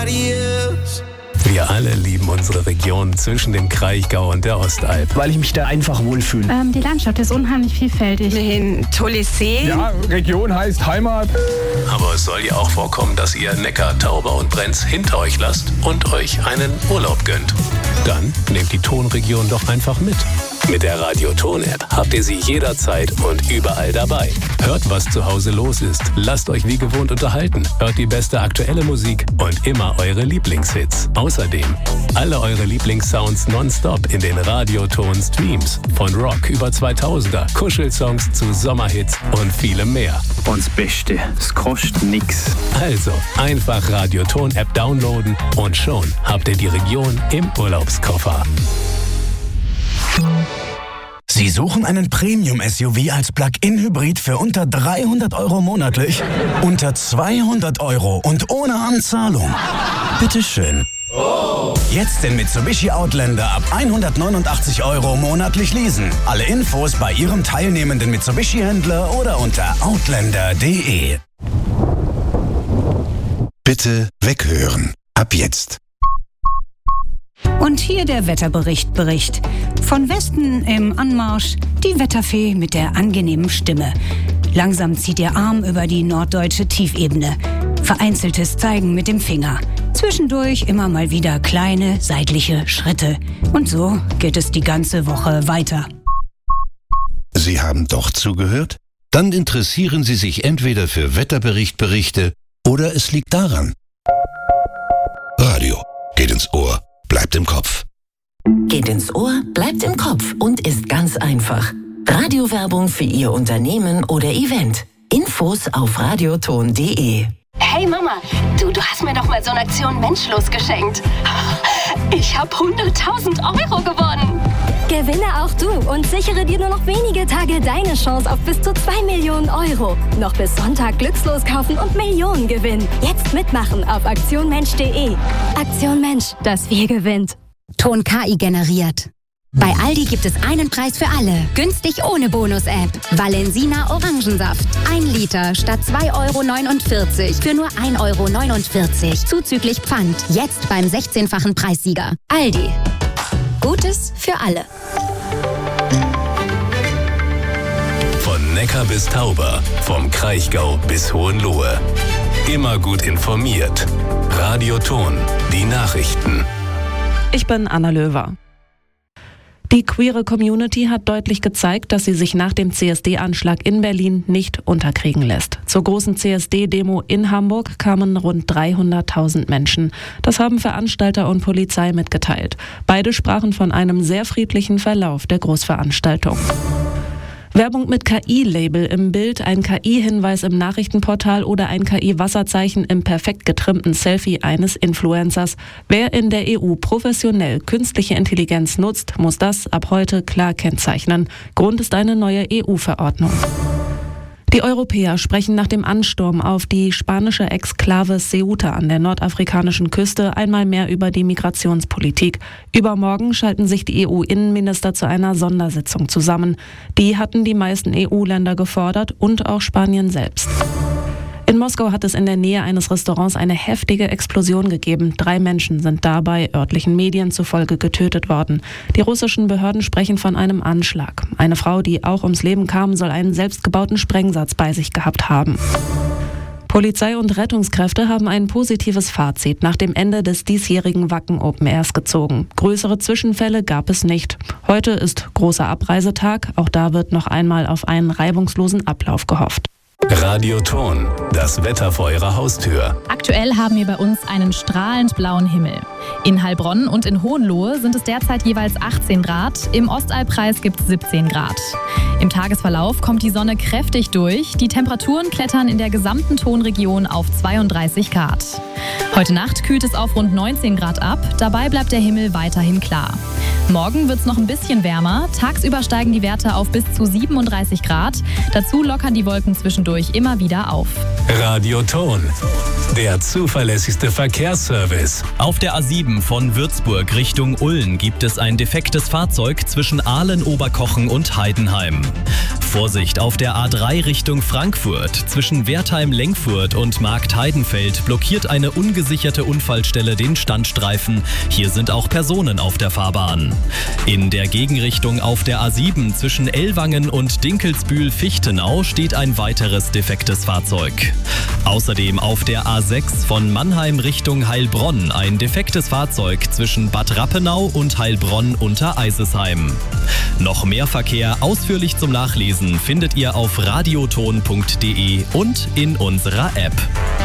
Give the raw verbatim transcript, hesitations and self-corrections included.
Wir alle lieben unsere Region zwischen dem Kraichgau und der Ostalb. Weil ich mich da einfach wohlfühle. Ähm, die Landschaft ist unheimlich vielfältig. Den Tollesee. Ja, Region heißt Heimat. Aber es soll ja auch vorkommen, dass ihr Neckar, Tauber und Brenz hinter euch lasst und euch einen Urlaub gönnt. Dann nehmt die Tonregion doch einfach mit. Mit der Radio-Ton-App habt ihr sie jederzeit und überall dabei. Hört, was zu Hause los ist. Lasst euch wie gewohnt unterhalten. Hört die beste aktuelle Musik und immer eure Lieblingshits. Außerdem alle eure Lieblingssounds nonstop in den Radio-Ton-Streams. Von Rock über zweitausender, Kuschelsongs zu Sommerhits und vielem mehr. Und das Beste, es kostet nix. Also einfach Radio-Ton-App downloaden und schon habt ihr die Region im Urlaubskoffer. Sie suchen einen Premium-S U V als Plug-in-Hybrid für unter dreihundert Euro monatlich? Unter zweihundert Euro und ohne Anzahlung? Bitteschön. Jetzt den Mitsubishi Outlander ab hundertneunundachtzig Euro monatlich leasen. Alle Infos bei Ihrem teilnehmenden Mitsubishi-Händler oder unter outlander punkt de. Bitte weghören. Ab jetzt. Und hier der Wetterbericht Bericht. Von Westen im Anmarsch die Wetterfee mit der angenehmen Stimme. Langsam zieht ihr Arm über die norddeutsche Tiefebene. Vereinzeltes Zeigen mit dem Finger. Zwischendurch immer mal wieder kleine seitliche Schritte. Und so geht es die ganze Woche weiter. Sie haben doch zugehört? Dann interessieren Sie sich entweder für Wetterberichtberichte oder es liegt daran. Radio geht ins Ohr, bleibt im Kopf. Geht ins Ohr, bleibt im Kopf und ist ganz einfach. Radiowerbung für Ihr Unternehmen oder Event. Infos auf radioton punkt de. Hey Mama, du, du hast mir doch mal so eine Aktion Menschlos geschenkt. Ich habe hunderttausend Euro gewonnen. Gewinne auch du und sichere dir nur noch wenige Tage deine Chance auf bis zu zwei Millionen Euro. Noch bis Sonntag glückslos kaufen und Millionen gewinnen. Jetzt mitmachen auf aktion mensch punkt de. Aktion Mensch, das Wir gewinnt. Ton K I generiert. Bei Aldi gibt es einen Preis für alle. Günstig ohne Bonus-App. Valensina Orangensaft. Ein Liter statt zwei Euro neunundvierzig für nur ein Euro neunundvierzig. Zuzüglich Pfand. Jetzt beim sechzehnfachen Preissieger. Aldi. Gutes für alle. Von Neckar bis Tauber, vom Kraichgau bis Hohenlohe. Immer gut informiert. Radio Ton, die Nachrichten. Ich bin Anna Löwer. Die queere Community hat deutlich gezeigt, dass sie sich nach dem C S D-Anschlag in Berlin nicht unterkriegen lässt. Zur großen C S D-Demo in Hamburg kamen rund dreihunderttausend Menschen. Das haben Veranstalter und Polizei mitgeteilt. Beide sprachen von einem sehr friedlichen Verlauf der Großveranstaltung. Werbung mit K I-Label im Bild, ein K I-Hinweis im Nachrichtenportal oder ein K I-Wasserzeichen im perfekt getrimmten Selfie eines Influencers. Wer in der E U professionell künstliche Intelligenz nutzt, muss das ab heute klar kennzeichnen. Grund ist eine neue E U-Verordnung. Die Europäer sprechen nach dem Ansturm auf die spanische Exklave Ceuta an der nordafrikanischen Küste einmal mehr über die Migrationspolitik. Übermorgen schalten sich die E U-Innenminister zu einer Sondersitzung zusammen. Die hatten die meisten E U-Länder gefordert und auch Spanien selbst. In Moskau hat es in der Nähe eines Restaurants eine heftige Explosion gegeben. Drei Menschen sind dabei örtlichen Medien zufolge getötet worden. Die russischen Behörden sprechen von einem Anschlag. Eine Frau, die auch ums Leben kam, soll einen selbstgebauten Sprengsatz bei sich gehabt haben. Polizei und Rettungskräfte haben ein positives Fazit nach dem Ende des diesjährigen Wacken Open Airs gezogen. Größere Zwischenfälle gab es nicht. Heute ist großer Abreisetag. Auch da wird noch einmal auf einen reibungslosen Ablauf gehofft. Radio Ton, das Wetter vor Ihrer Haustür. Aktuell haben wir bei uns einen strahlend blauen Himmel. In Heilbronn und in Hohenlohe sind es derzeit jeweils achtzehn Grad, im Ostalbkreis gibt es siebzehn Grad. Im Tagesverlauf kommt die Sonne kräftig durch, die Temperaturen klettern in der gesamten Tonregion auf zweiunddreißig Grad. Heute Nacht kühlt es auf rund neunzehn Grad ab, dabei bleibt der Himmel weiterhin klar. Morgen wird es noch ein bisschen wärmer, tagsüber steigen die Werte auf bis zu siebenunddreißig Grad, dazu lockern die Wolken zwischendurch immer wieder auf. Radio Ton, der zuverlässigste Verkehrsservice. Auf der A sieben von Würzburg Richtung Ulm gibt es ein defektes Fahrzeug zwischen Aalen-Oberkochen und Heidenheim. Vorsicht auf der A drei Richtung Frankfurt. Zwischen Wertheim-Lenkfurt und Marktheidenfeld blockiert eine ungesicherte Unfallstelle den Standstreifen. Hier sind auch Personen auf der Fahrbahn. In der Gegenrichtung auf der A sieben zwischen Ellwangen und Dinkelsbühl-Fichtenau steht ein weiteres defektes Fahrzeug. Außerdem auf der A sechs von Mannheim Richtung Heilbronn ein defektes Fahrzeug zwischen Bad Rappenau und Heilbronn unter Eisesheim. Noch mehr Verkehr ausführlich zum Nachlesen findet ihr auf radioton punkt de und in unserer App.